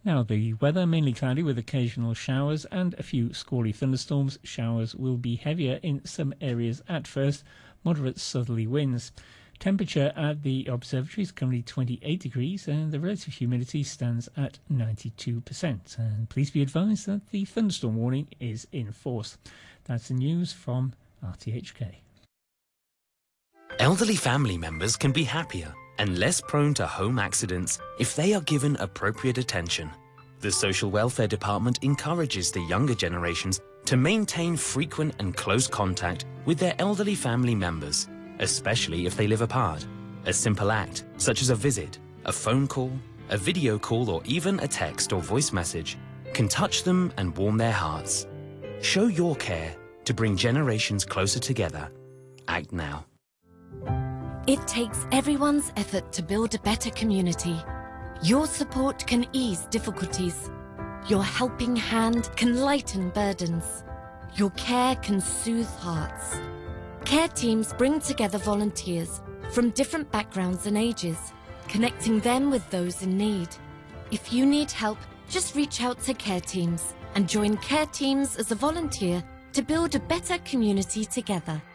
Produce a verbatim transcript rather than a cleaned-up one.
Now, the weather mainly cloudy with occasional showers and a few squally thunderstorms. Showers will be heavier in some areas at first, moderate southerly winds. Temperature at the observatory is currently twenty-eight degrees and the relative humidity stands at ninety-two percent. And please be advised that the thunderstorm warning is in force. That's the news from R T H K. Elderly family members can be happier and less prone to home accidents if they are given appropriate attention. The Social Welfare Department encourages the younger generations to maintain frequent and close contact with their elderly family members, especially if they live apart. A simple act, such as a visit, a phone call, a video call, or even a text or voice message, can touch them and warm their hearts. Show your care to bring generations closer together. Act now. It takes everyone's effort to build a better community. Your support can ease difficulties. Your helping hand can lighten burdens. Your care can soothe hearts. Care teams bring together volunteers from different backgrounds and ages, connecting them with those in need. If you need help, just reach out to Care Teams and join Care Teams as a volunteer to build a better community together.